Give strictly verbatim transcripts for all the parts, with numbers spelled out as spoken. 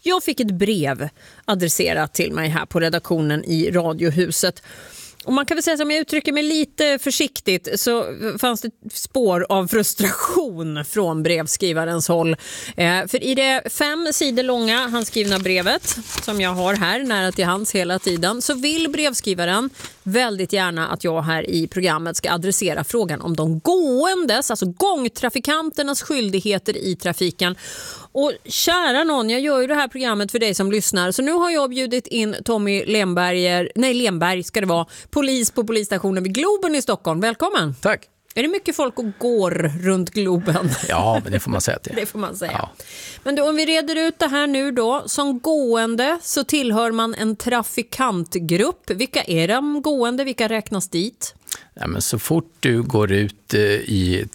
Jag fick ett brev adresserat till mig här på redaktionen i Radiohuset. Och man kan väl säga, som jag uttrycker mig lite försiktigt, så fanns det spår av frustration från brevskrivarens håll. Eh, för i det fem sidor långa handskrivna brevet som jag har här nära till hands hela tiden, så vill brevskrivaren väldigt gärna att jag här i programmet ska adressera frågan om de gåendes, alltså gångtrafikanternas skyldigheter i trafiken. Och kära någon, jag gör ju det här programmet för dig som lyssnar, så nu har jag bjudit in Tommy Lemberger, nej Lemberg ska det vara, polis på polisstationen vid Globen i Stockholm. Välkommen. Tack. Är det mycket folk och går runt Globen? Ja, men det får man säga till. Det får man säga. Ja. Men då, om vi reder ut det här nu då, som gående så tillhör man en trafikantgrupp. Vilka är de gående? Vilka räknas dit? Ja, men så fort du går ut eh, i,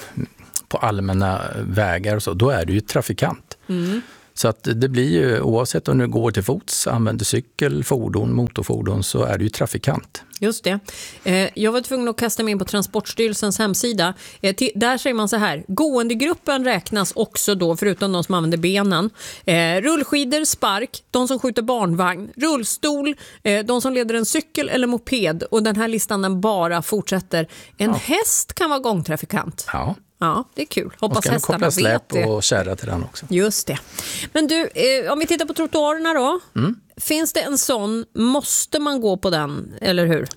på allmänna vägar och så, då är du ju trafikant. Mm. Så att det blir ju, oavsett om du går till fots, använder cykel, fordon, motorfordon, så är du ju trafikant. Just det. Eh, jag var tvungen att kasta mig in på Transportstyrelsens hemsida. Eh, till, där säger man så här: gåendegruppen räknas också då, förutom de som använder benen. Eh, rullskidor, spark, de som skjuter barnvagn, rullstol, eh, de som leder en cykel eller moped. Och den här listan den bara fortsätter. En ja. häst kan vara gångtrafikant. Ja. Ja, det är kul. Hoppas hästarna vet det. Och ska koppla släp och kärra till den också. Just det. Men du, eh, om vi tittar på trottoarerna då. Mm. Finns det en sån, måste man gå på den, eller hur?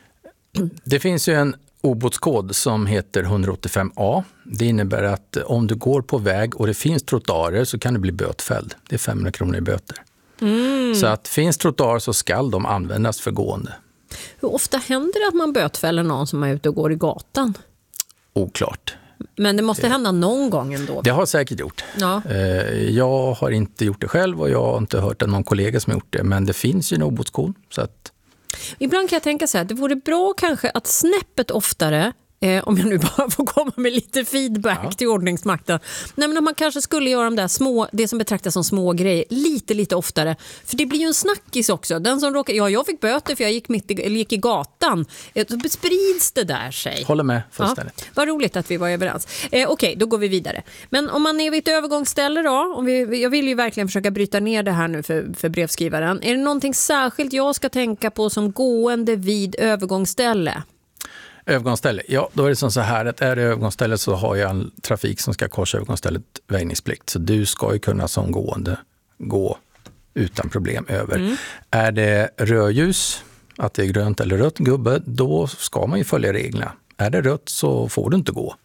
Det finns ju en obotskod som heter hundraåttiofem A. Det innebär att om du går på väg och det finns trottoarer så kan du bli bötfälld. Det är femhundra kronor i böter. Mm. Så att finns trottoarer så ska de användas för gående. Hur ofta händer det att man bötfäller någon som är ute och går i gatan? Oklart. Men det måste hända någon gång ändå. Det har säkert gjort. Ja. Jag har inte gjort det själv och jag har inte hört att någon kollega som har gjort det. Men det finns ju en obotskod. Så att... Ibland kan jag tänka så här, det vore bra kanske att snäppet oftare, eh, om jag nu bara får komma med lite feedback ja. till ordningsmakten. Nej, men att man kanske skulle göra de där små, det som betraktas som små grejer lite, lite oftare. För det blir ju en snackis också. Den som råkar, ja, jag fick böter för jag gick, mitt i, eller gick i gatan. Så besprids det där sig. Håller med fullständigt. Ja, vad roligt att vi var överens. Eh, Okej, okay, då går vi vidare. Men om man är vid ett övergångsställe då, om vi, jag vill ju verkligen försöka bryta ner det här nu för, för brevskrivaren. Är det någonting särskilt jag ska tänka på som gående vid övergångsställe? Övergångsställe, ja då är det som så här att är det övergångsställe så har jag en trafik som ska korsa övergångsstället väjningsplikt. Så du ska ju kunna som gående gå utan problem över. Mm. Är det rödljus, att det är grönt eller rött gubbe, då ska man ju följa reglerna. Är det rött så får du inte gå.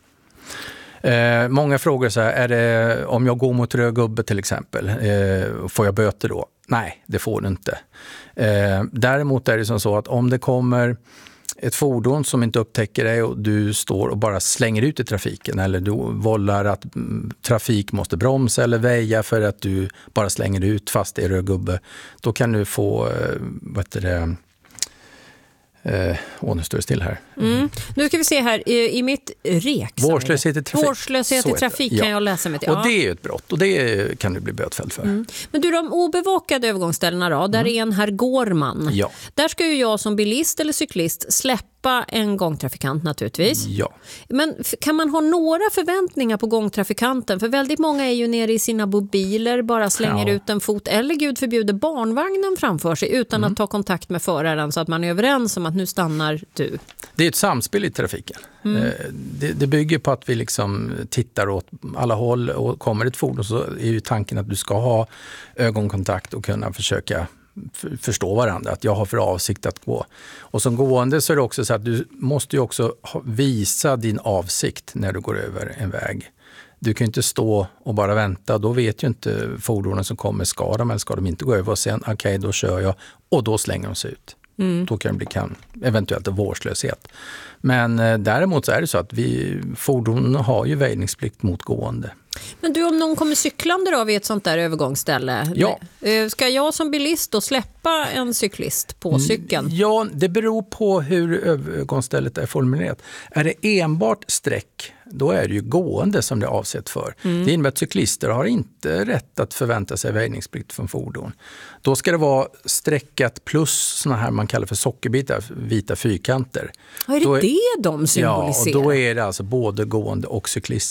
Eh, många frågar så här, är det, om jag går mot röd gubbe till exempel, eh, får jag böter då? Nej, det får du inte. Eh, däremot är det som så att om det kommer ett fordon som inte upptäcker dig och du står och bara slänger ut i trafiken eller du vållar att trafik måste bromsa eller väja för att du bara slänger ut fast det är röd gubbe, då kan du få, vad heter det, Eh, åh, nu står det still här. Mm. Nu ska vi se här, i, i mitt rek. Vårdslöshet i trafik. Vårdslöshet i trafik kan ja. jag läsa mig till. Ja. Och det är ju ett brott och det kan du bli bötfälld för. Mm. Men du, de obevakade övergångsställena då, där mm. är en här går man. Ja. Där ska ju jag som bilist eller cyklist släppa en gångtrafikant naturligtvis. Ja. Men kan man ha några förväntningar på gångtrafikanten? För väldigt många är ju nere i sina mobiler, bara slänger ja. ut en fot eller gud förbjuder barnvagnen framför sig utan mm. att ta kontakt med föraren så att man är överens om att nu stannar du. Det är ett samspel i trafiken. Mm. Det, det bygger på att vi liksom tittar åt alla håll och kommer ett fordon så är ju tanken att du ska ha ögonkontakt och kunna försöka förstå varandra, att jag har för avsikt att gå. Och som gående så är det också så att du måste ju också visa din avsikt när du går över en väg. Du kan ju inte stå och bara vänta, då vet ju inte fordonen som kommer, ska de eller ska de inte gå över och sen okej, okay, då kör jag och då slänger de sig ut. Mm. Då kan det bli kan, eventuellt en vårdslöshet. Men eh, däremot så är det så att vi fordon har ju väjningsplikt mot gående. Men du, om någon kommer cyklande då vid ett sånt där övergångsställe, ja. ska jag som bilist då släppa en cyklist på cykeln? Ja, det beror på hur övergångsstället är formulerat. Är det enbart sträck, då är det ju gående som det är avsett för. Mm. Det innebär att cyklister har inte rätt att förvänta sig väjningsplikt från fordon. Då ska det vara sträckat plus såna här man kallar för sockerbitar, vita fyrkanter. Ja, är det då är, det de symboliserar? Ja, och då är det alltså både gående och cyklister.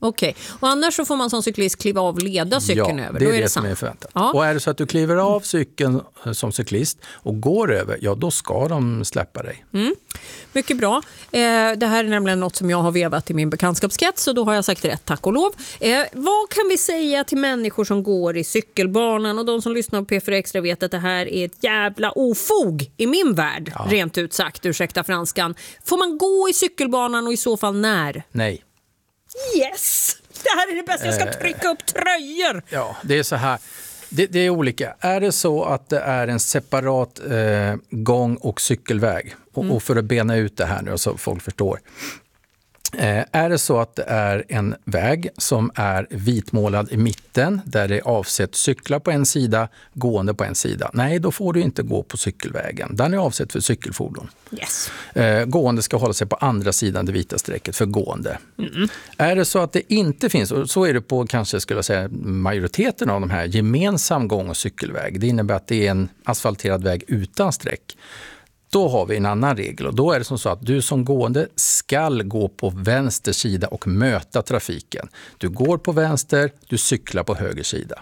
Okej, okay. Och annars så får man som cyklist kliva av leda cykeln ja, över? det är då är det, det som är förväntat. Ja. Och är det så att du kliver av cykeln som cyklist och går över, ja då ska de släppa dig. Mm. Mycket bra. Eh, det här är nämligen något som jag har vevat i min bekantskapskrets, så då har jag sagt rätt, tack och lov. Eh, vad kan vi säga till människor som går i cykelbanan, och de som lyssnar på P fyra Extra vet att det här är ett jävla ofog i min värld, ja. Rent ut sagt, ursäkta franskan. Får man gå i cykelbanan och i så fall när? Nej. Yes! Det här är det bästa, jag ska trycka upp tröjor. Ja, det är så här. Det, det är olika. Är det så att det är en separat eh, gång- och cykelväg, och, mm. och för att bena ut det här nu så folk förstår. Eh, är det så att det är en väg som är vitmålad i mitten där det är avsett cyklar på en sida, gående på en sida. Nej, då får du inte gå på cykelvägen. Den är avsett för cykelfordon. Yes. Eh, gående ska hålla sig på andra sidan det vita strecket för gående. Mm. Är det så att det inte finns, och så är det på kanske skulle jag säga majoriteten av de här, gemensam gång- och cykelväg. Det innebär att det är en asfalterad väg utan streck. Då har vi en annan regel, och då är det som så att du som gående ska gå på vänster sida och möta trafiken. Du går på vänster, du cyklar på höger sida.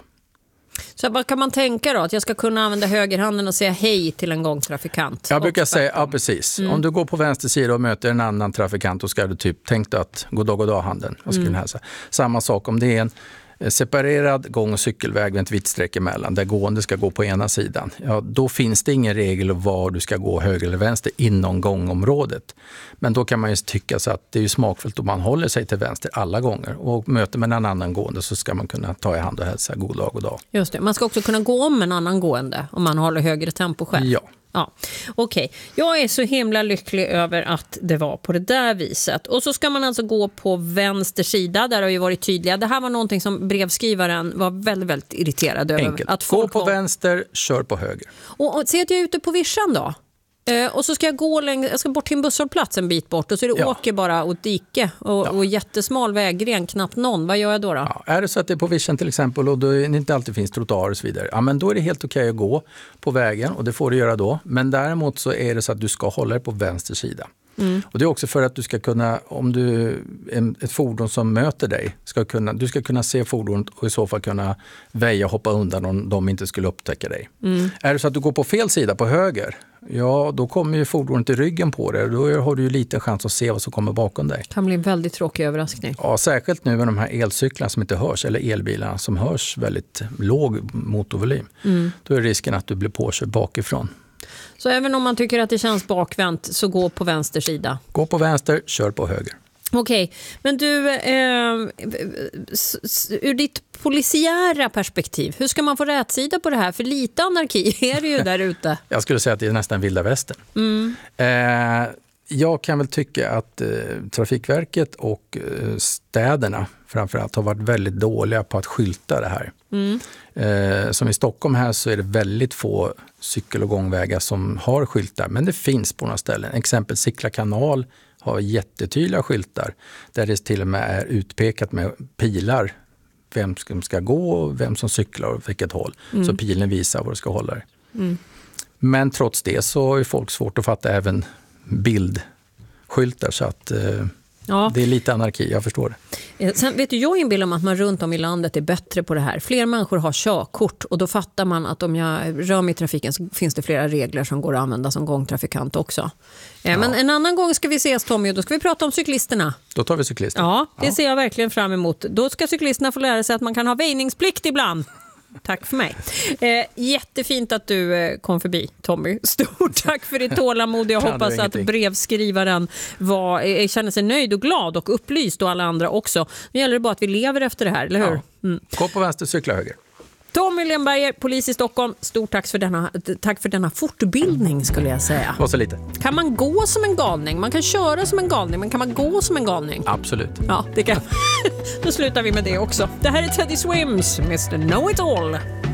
Så vad kan man tänka då? Att jag ska kunna använda högerhanden och säga hej till en gångtrafikant? Jag brukar säga, ja precis. Mm. Om du går på vänster sida och möter en annan trafikant, då ska du typ tänka att god dag, god dag handen. Jag skulle mm. hälsa. Samma sak om det är en separerad gång- och cykelväg med ett vitt streck emellan där gående ska gå på ena sidan. Ja, då finns det ingen regel var du ska gå höger eller vänster inom gångområdet. Men då kan man ju tycka så att det är ju smakfullt om man håller sig till vänster alla gånger, och möter med en annan gående så ska man kunna ta i hand och hälsa god dag, god dag. Just det, man ska också kunna gå om en annan gående om man håller högre tempo själv. Ja. Ja, okej. Okay. Jag är så himla lycklig över att det var på det där viset. Och så ska man alltså gå på vänster sida, där har vi varit tydliga. Det här var någonting som brevskrivaren var väldigt, väldigt irriterad över. Enkelt. Att gå på var... vänster, kör på höger. Och, och se att jag är ute på vischan då. Eh, och så ska jag gå längs, jag ska bort till en busshållplats en bit bort, och så är det ja. åker bara åt dike och, ja. och jättesmal väggren, knappt någon. Vad gör jag då då? Ja, är det så att det är på vischan till exempel och då inte alltid finns trottoarer och så vidare, ja men då är det helt okej att gå på vägen, och det får du göra då. Men däremot så är det så att du ska hålla dig på vänster sida. Mm. Och det är också för att du ska kunna, om du en, ett fordon som möter dig, ska kunna, du ska kunna se fordonet och i så fall kunna väja och hoppa undan om de inte skulle upptäcka dig. Mm. Är det så att du går på fel sida, på höger, ja då kommer ju fordonet i ryggen på dig, och då har du ju liten chans att se vad som kommer bakom dig. Det kan bli en väldigt tråkig överraskning. Ja, särskilt nu med de här elcyklarna som inte hörs, eller elbilarna som hörs väldigt låg motorvolym. Mm. Då är risken att du blir påkörd bakifrån. Så även om man tycker att det känns bakvänt, så gå på vänster sida. Gå på vänster, kör på höger. Okej, okay. Men du, eh, ur ditt polisiära perspektiv, hur ska man få rätsida på det här? För lite anarki är det ju där ute. Jag skulle säga att det är nästan vilda västern. Mm. Eh, jag kan väl tycka att eh, Trafikverket och eh, städerna framförallt har varit väldigt dåliga på att skylta det här. Mm. Eh, som i Stockholm här så är det väldigt få cykel- och gångvägar som har skyltar, men det finns på några ställen. Exempel Sickla kanal har jättetydliga skyltar där det till och med är utpekat med pilar vem som ska gå och vem som cyklar och vilket håll. Mm. Så pilen visar var du ska hålla dig. Mm. Men trots det så är folk svårt att fatta även bildskyltar, så att eh, ja. Det är lite anarki, jag förstår det. Sen vet du, jag inbillar mig att man runt om i landet är bättre på det här. Fler människor har körkort, och då fattar man att om jag rör mig i trafiken så finns det flera regler som går att använda som gångtrafikant också. Ja. Men en annan gång ska vi ses, Tommy, och då ska vi prata om cyklisterna. Då tar vi cyklisterna. Ja, det ja. ser jag verkligen fram emot. Då ska cyklisterna få lära sig att man kan ha väjningsplikt ibland. Tack för mig. Eh, jättefint att du eh, kom förbi, Tommy. Stort tack för ditt tålamod. Jag hoppas att brevskrivaren var, eh, känner sig nöjd och glad och upplyst, och alla andra också. Nu gäller det bara att vi lever efter det här, eller hur? Ja. Mm. Gå på vänster, cykla höger. Tommy Lenberger, polis i Stockholm. Stort tack för denna, tack för denna fortbildning, skulle jag säga. Och så lite. Kan man gå som en galning? Man kan köra som en galning, men kan man gå som en galning? Absolut. Ja, det kan. Då slutar vi med det också. Det här är Teddy Swims, mister Know It All.